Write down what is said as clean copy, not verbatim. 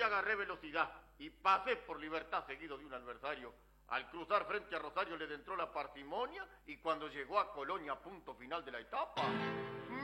agarré velocidad y pasé por Libertad seguido de un adversario. Al cruzar frente a Rosario le entró la parsimonia y cuando llegó a Colonia, punto final de la etapa,